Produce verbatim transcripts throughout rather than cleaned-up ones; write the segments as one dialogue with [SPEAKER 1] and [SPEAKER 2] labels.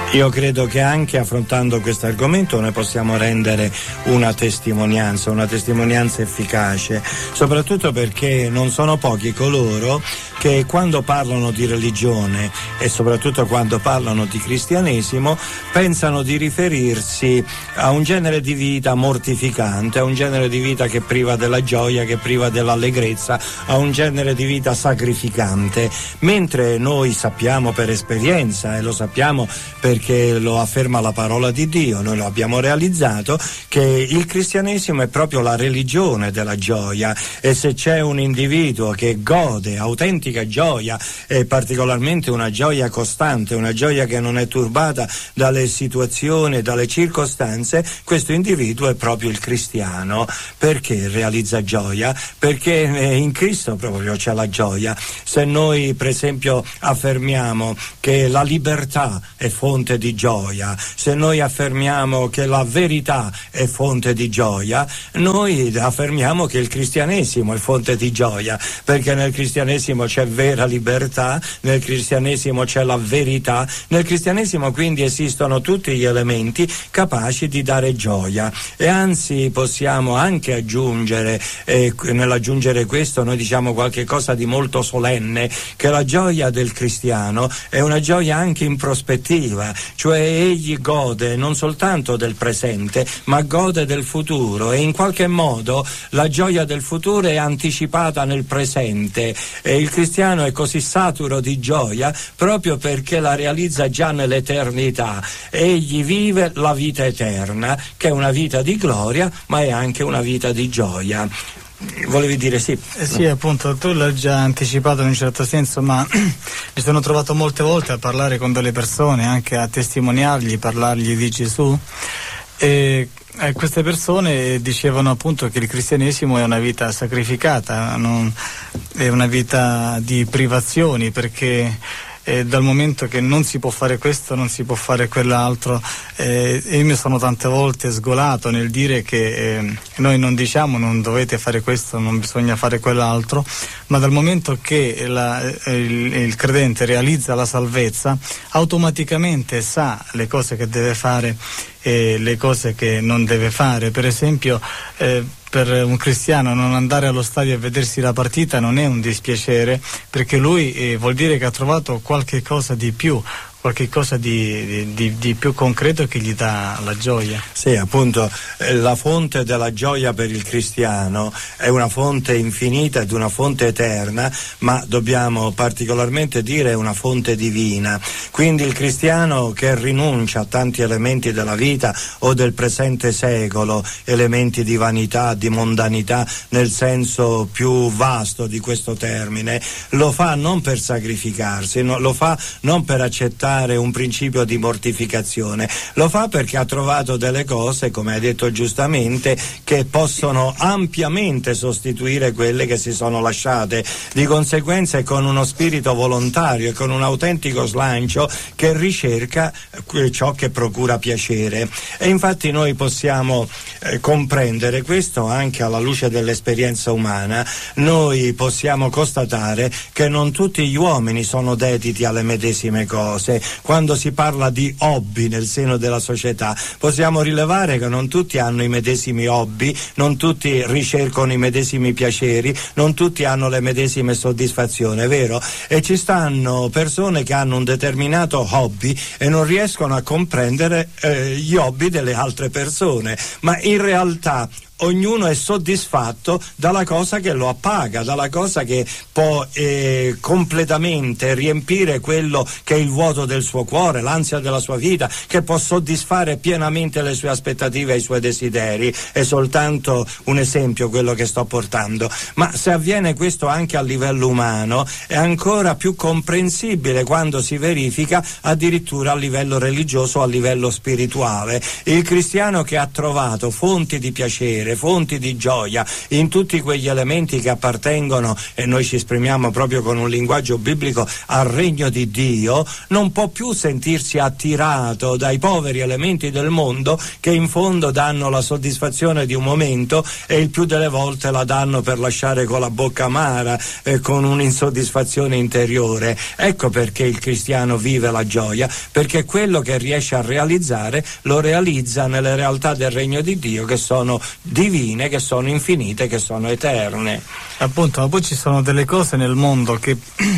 [SPEAKER 1] Io credo che anche affrontando questo argomento noi possiamo rendere una testimonianza, una testimonianza efficace, soprattutto perché non sono pochi coloro che quando parlano di religione e soprattutto quando parlano di cristianesimo pensano di riferirsi a un genere di vita mortificante, a un genere di vita che priva della gioia, che priva dell'allegrezza, a un genere di vita sacrificante, mentre noi sappiamo per esperienza, e lo sappiamo perché lo afferma la parola di Dio, noi lo abbiamo realizzato, che il cristianesimo è proprio la religione della gioia, e se c'è un individuo che gode autentica gioia, e particolarmente una gioia costante, una gioia che non è turbata dalle situazioni, dalle circostanze, questo individuo è proprio il cristiano. Perché realizza gioia? Perché in Cristo proprio c'è la gioia. Se noi per esempio affermiamo che la libertà è fonte di gioia, se noi affermiamo che la verità è fonte di gioia, noi affermiamo che il cristianesimo è fonte di gioia, perché nel cristianesimo c'è vera libertà, nel cristianesimo c'è la verità, nel cristianesimo quindi esistono tutti gli elementi capaci di dare gioia. E anzi possiamo anche aggiungere, eh, nell'aggiungere questo noi diciamo qualche cosa di molto solenne, che la gioia del cristiano è una gioia anche in prospettiva, cioè egli gode non soltanto del presente ma gode del futuro, e in qualche modo la gioia del futuro è anticipata nel presente, e il cristiano è così saturo di gioia proprio perché la realizza già nell'eternità. Egli vive la vita eterna, che è una vita di gloria ma è anche una vita di gioia. Volevi dire sì?
[SPEAKER 2] Eh sì, appunto, tu l'hai già anticipato in un certo senso, ma mi sono trovato molte volte a parlare con delle persone, anche a testimoniargli, parlargli di Gesù, e eh, queste persone dicevano appunto che il cristianesimo è una vita sacrificata, non, è una vita di privazioni, perché eh, dal momento che non si può fare questo, non si può fare quell'altro, eh, e io mi sono tante volte sgolato nel dire che eh, noi non diciamo non dovete fare questo, non bisogna fare quell'altro, ma dal momento che la, il, il credente realizza la salvezza, automaticamente sa le cose che deve fare e le cose che non deve fare. Per esempio, eh, per un cristiano non andare allo stadio e vedersi la partita non è un dispiacere, perché lui eh, vuol dire che ha trovato qualche cosa di più, qualche cosa di, di, di più concreto che gli dà la gioia.
[SPEAKER 1] Sì, appunto, eh, la fonte della gioia per il cristiano è una fonte infinita ed una fonte eterna, ma dobbiamo particolarmente dire una fonte divina. Quindi il cristiano che rinuncia a tanti elementi della vita o del presente secolo, elementi di vanità, di mondanità nel senso più vasto di questo termine, lo fa non per sacrificarsi, no, lo fa non per accettare un principio di mortificazione, lo fa perché ha trovato delle cose, come hai detto giustamente, che possono ampiamente sostituire quelle che si sono lasciate. Di conseguenza è con uno spirito volontario e con un autentico slancio che ricerca ciò che procura piacere. E infatti noi possiamo eh, comprendere questo anche alla luce dell'esperienza umana. Noi possiamo constatare che non tutti gli uomini sono dediti alle medesime cose. Quando si parla di hobby nel seno della società, possiamo rilevare che non tutti hanno i medesimi hobby, non tutti ricercano i medesimi piaceri, non tutti hanno le medesime soddisfazioni, è vero? E ci stanno persone che hanno un determinato hobby e non riescono a comprendere eh, gli hobby delle altre persone, ma in realtà ognuno è soddisfatto dalla cosa che lo appaga, dalla cosa che può eh, completamente riempire quello che è il vuoto del suo cuore, l'ansia della sua vita, che può soddisfare pienamente le sue aspettative e i suoi desideri. È soltanto un esempio quello che sto portando, ma se avviene questo anche a livello umano è ancora più comprensibile quando si verifica addirittura a livello religioso, a livello spirituale. Il cristiano che ha trovato fonti di piacere, piacere, fonti di gioia in tutti quegli elementi che appartengono, e noi ci esprimiamo proprio con un linguaggio biblico, al regno di Dio, non può più sentirsi attirato dai poveri elementi del mondo che in fondo danno la soddisfazione di un momento e il più delle volte la danno per lasciare con la bocca amara, eh, con un'insoddisfazione interiore. Ecco perché il cristiano vive la gioia, perché quello che riesce a realizzare lo realizza nelle realtà del regno di Dio, che sono divine, che sono infinite, che sono eterne.
[SPEAKER 2] Appunto, ma poi ci sono delle cose nel mondo che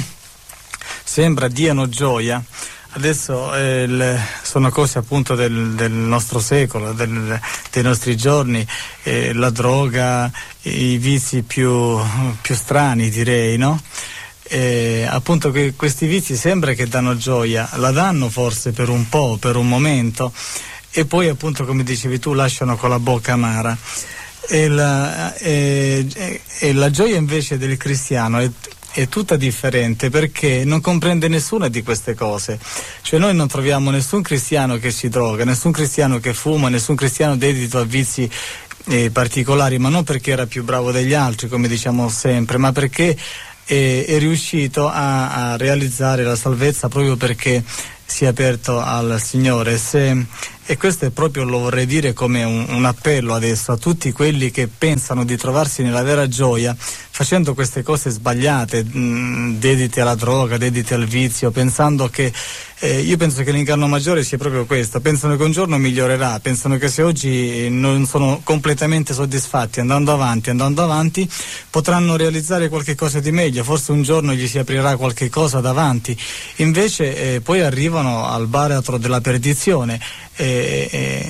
[SPEAKER 2] sembra diano gioia. Adesso eh, le, sono cose appunto del, del nostro secolo, del, dei nostri giorni, eh, la droga, i vizi più, più strani, direi, no? Eh, appunto che questi vizi sembra che danno gioia, la danno forse per un po', per un momento, e poi appunto, come dicevi tu, lasciano con la bocca amara. E la, e, e la gioia invece del cristiano è è tutta differente, perché non comprende nessuna di queste cose. Cioè noi non troviamo nessun cristiano che si droga, nessun cristiano che fuma, nessun cristiano dedito a vizi eh, particolari, ma non perché era più bravo degli altri, come diciamo sempre, ma perché è, è riuscito a, a realizzare la salvezza proprio perché si è aperto al Signore. Se, e questo è proprio, lo vorrei dire come un, un appello adesso a tutti quelli che pensano di trovarsi nella vera gioia facendo queste cose sbagliate, mh, dediti alla droga, dediti al vizio, pensando che eh, io penso che l'inganno maggiore sia proprio questo: pensano che un giorno migliorerà, pensano che se oggi non sono completamente soddisfatti, andando avanti, andando avanti, potranno realizzare qualche cosa di meglio, forse un giorno gli si aprirà qualche cosa davanti. Invece eh, poi arrivano al baratro della perdizione, eh,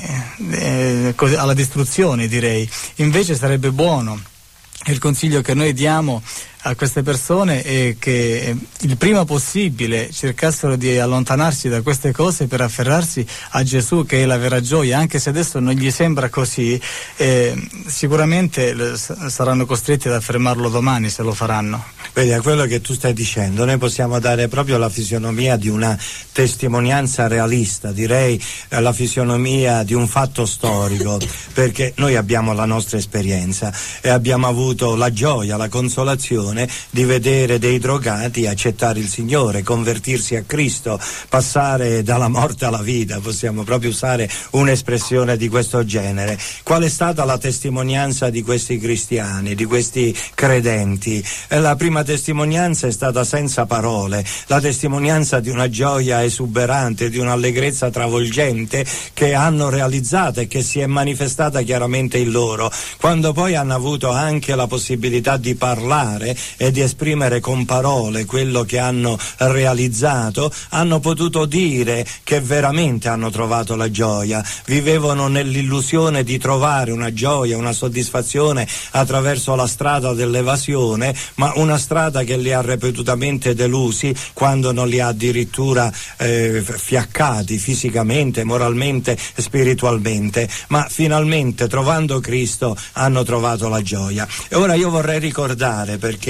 [SPEAKER 2] eh, eh, alla distruzione, direi. Invece sarebbe buono, il consiglio che noi diamo a queste persone è che il prima possibile cercassero di allontanarsi da queste cose per afferrarsi a Gesù, che è la vera gioia, anche se adesso non gli sembra così. Eh, sicuramente saranno costretti ad affermarlo domani, se lo faranno.
[SPEAKER 1] Vedi, a quello che tu stai dicendo noi possiamo dare proprio la fisionomia di una testimonianza realista, direi la fisionomia di un fatto storico, perché noi abbiamo la nostra esperienza e abbiamo avuto la gioia, la consolazione di vedere dei drogati accettare il Signore, convertirsi a Cristo, passare dalla morte alla vita, possiamo proprio usare un'espressione di questo genere. Qual è stata la testimonianza di questi cristiani, di questi credenti? La prima testimonianza è stata senza parole, la testimonianza di una gioia esuberante, di un'allegrezza travolgente che hanno realizzato e che si è manifestata chiaramente in loro, quando poi hanno avuto anche la possibilità di parlare e di esprimere con parole quello che hanno realizzato, hanno potuto dire che veramente hanno trovato la gioia, vivevano nell'illusione di trovare una gioia, una soddisfazione attraverso la strada dell'evasione, ma una strada che li ha ripetutamente delusi, quando non li ha addirittura eh, fiaccati fisicamente, moralmente, spiritualmente, ma finalmente trovando Cristo hanno trovato la gioia. E ora io vorrei ricordare, perché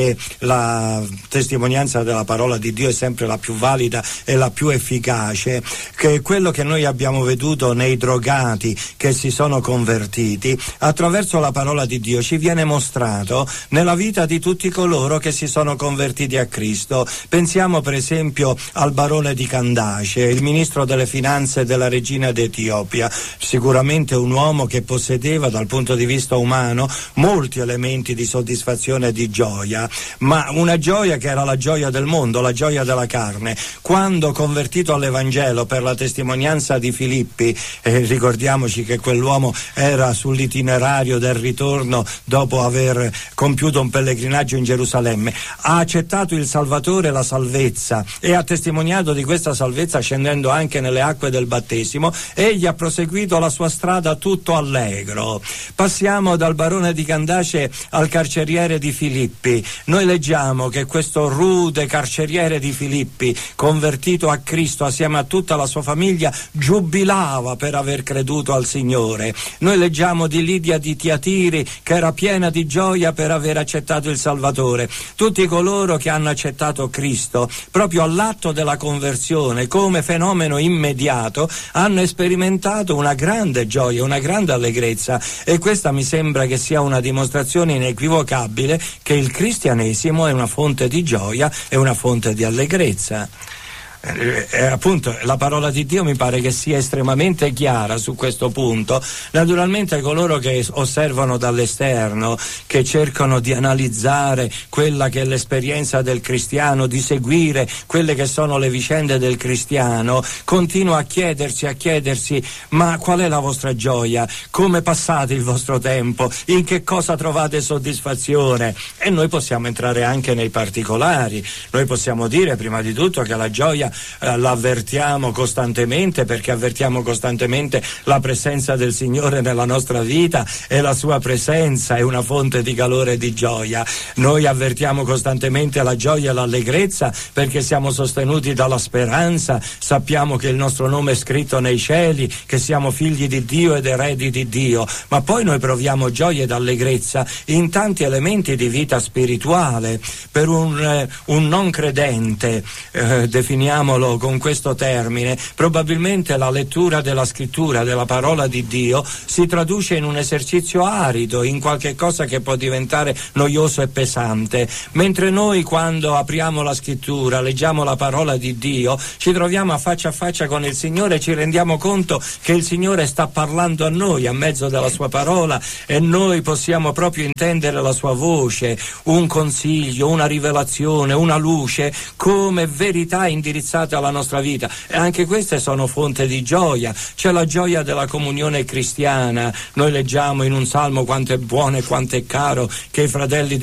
[SPEAKER 1] la testimonianza della parola di Dio è sempre la più valida e la più efficace, che quello che noi abbiamo veduto nei drogati che si sono convertiti, attraverso la parola di Dio ci viene mostrato nella vita di tutti coloro che si sono convertiti a Cristo. Pensiamo per esempio al barone di Candace, il ministro delle finanze della regina d'Etiopia, sicuramente un uomo che possedeva dal punto di vista umano molti elementi di soddisfazione e di gioia, ma una gioia che era la gioia del mondo, la gioia della carne. Quando convertito all'Evangelo per la testimonianza di Filippi, eh, ricordiamoci che quell'uomo era sull'itinerario del ritorno dopo aver compiuto un pellegrinaggio in Gerusalemme, ha accettato il Salvatore e la salvezza e ha testimoniato di questa salvezza scendendo anche nelle acque del battesimo. Egli ha proseguito la sua strada tutto allegro. Passiamo dal barone di Candace al carceriere di Filippi, Noi leggiamo che questo rude carceriere di Filippi, convertito a Cristo assieme a tutta la sua famiglia, giubilava per aver creduto al Signore. Noi leggiamo di Lidia di Tiatiri che era piena di gioia per aver accettato il Salvatore. Tutti coloro che hanno accettato Cristo, proprio all'atto della conversione, come fenomeno immediato, hanno sperimentato una grande gioia, una grande allegrezza, e questa mi sembra che sia una dimostrazione inequivocabile che il cristianesimo è una fonte di gioia, è una fonte di allegrezza. Eh, eh, appunto la parola di Dio mi pare che sia estremamente chiara su questo punto. Naturalmente coloro che osservano dall'esterno, che cercano di analizzare quella che è l'esperienza del cristiano, di seguire quelle che sono le vicende del cristiano, continuano a chiedersi, a chiedersi ma qual è la vostra gioia? Come passate il vostro tempo? In che cosa trovate soddisfazione? E noi possiamo entrare anche nei particolari. Noi possiamo dire prima di tutto che la gioia Eh, l'avvertiamo costantemente, perché avvertiamo costantemente la presenza del Signore nella nostra vita, e la sua presenza è una fonte di calore e di gioia. Noi avvertiamo costantemente la gioia e l'allegrezza perché siamo sostenuti dalla speranza, sappiamo che il nostro nome è scritto nei cieli, che siamo figli di Dio ed eredi di Dio, ma poi noi proviamo gioia ed allegrezza in tanti elementi di vita spirituale. Per un, eh, un non credente, eh, definiamo con questo termine, probabilmente la lettura della scrittura, della parola di Dio, si traduce in un esercizio arido, in qualche cosa che può diventare noioso e pesante, mentre noi quando apriamo la scrittura, leggiamo la parola di Dio, ci troviamo a faccia a faccia con il Signore e ci rendiamo conto che il Signore sta parlando a noi a mezzo della sua parola, e noi possiamo proprio intendere la sua voce, un consiglio, una rivelazione, una luce come verità indirizzata alla nostra vita, e anche queste sono fonte di gioia. C'è la gioia della comunione cristiana. Noi leggiamo in un salmo quanto è buono e quanto è caro che i fratelli di